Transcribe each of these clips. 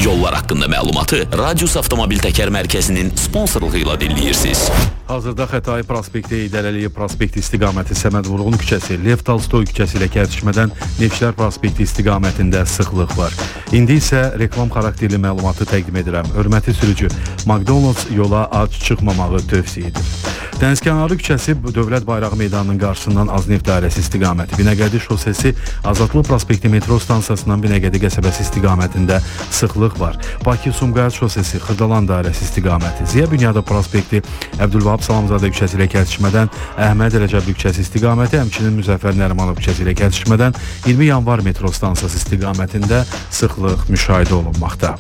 Yollar haqqında məlumatı Radius Avtomobil Təkər Mərkəzinin sponsorluğu ilə dinləyirsiniz. Hazırda Xətai prospekti, İdəl Əliyev prospekti istiqaməti, Səməd Vurğun küçəsi, Lev Tolstoy küçəsi ilə kəsişmədən Neftçilər prospekti istiqamətində sıxlıq var. İndi isə reklam xarakterli məlumatı təqdim edirəm. Hörmətli sürücü, McDonald's yola ac çıxmamağı tövsiyə edir. Dənizkənarı küçəsi Dövlət Bayrağı meydanının qarşısından Azneft dairəsi istiqaməti, Binəqədi şosesi Azadlıq prospekti metro stansiyasından Binəqədi qəsəbəsi istiqamətində sıxlıq var. Bakı-Sumqayıt şosesi Xırdalan dairəsi istiqaməti, Ziya Bünyadov prospekti Əbdülvahab Salamzadə küçəsi ilə kəsişmədən Əhməd Rəcəbli küçəsi istiqaməti, həmçinin Müzəffər Nərimanov küçəsi ilə kəsişmədən 20 yanvar metro stansiyası istiqamətində sıxlıq müşahidə olunmaqda.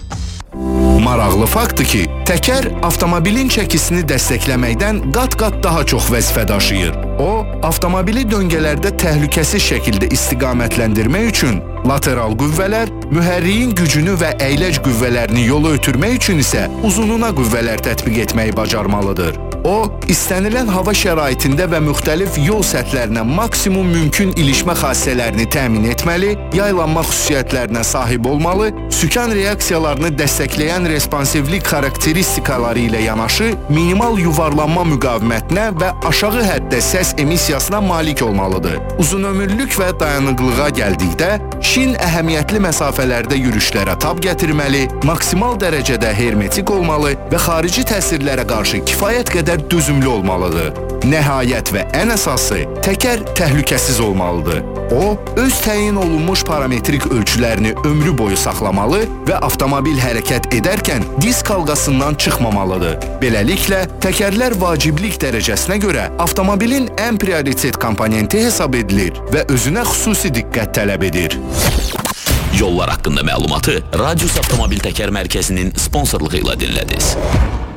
Maraqlı faktdır ki, təkər avtomobilin çəkisini dəstəkləməkdən qat-qat daha çox vəzifə daşıyır. O, avtomobili döngələrdə təhlükəsiz şəkildə istiqamətləndirmək üçün lateral qüvvələr, mühərriyin gücünü və əyləc qüvvələrini yola ötürmək üçün isə uzununa qüvvələr tətbiq etməyi bacarmalıdır. O, istənilən hava şəraitində və müxtəlif yol səthlərinə maksimum mümkün ilişmə xassələrini təmin etməli, yaylanma xüsusiyyətlərinə sahib olmalı, sükan reaksiyalarını dəstəkləyən responsivlik xarakteristikaları ilə yanaşı, minimal yuvarlanma müqavimətinə və aşağı həddə səs emissiyasına malik olmalıdır. Uzunömürlük və dayanıqlığa gəldikdə, şin əhəmiyyətli məsafələrdə yürüşlərə tab gətirməli, maksimal dərəcədə hermetik olmalı və xarici təsirlərə qarşı kifayət qədər dözümlü olmalıdır. Nəhayət və ən əsası, təkər təhlükəsiz olmalıdır. O, öz təyin olunmuş parametrik ölçülərini ömrü boyu saxlamalı və avtomobil hərəkət edərkən disk halqasından çıxmamalıdır. Beləliklə, təkərlər vaciblik dərəcəsinə görə avtomobilin ən prioritet komponenti hesab edilir və özünə xüsusi diqqət tələb edir. Yollar haqqında məlumatı Radius Avtomobil Təkər Mərkəzinin sponsorluğu ilə dinlədiniz.